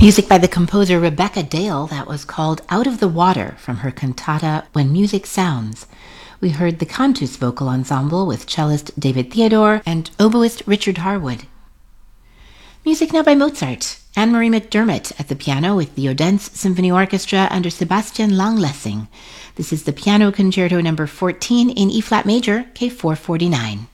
Music by the composer Rebecca Dale that was called Out of the Water from her cantata When Music Sounds. We heard the Cantus Vocal Ensemble with cellist David Theodore and oboist Richard Harwood. Music now by Mozart. Anne-Marie McDermott at the piano with the Odense Symphony Orchestra under Sebastian Langlessing. This is the Piano Concerto No. 14 in E-flat major, K449.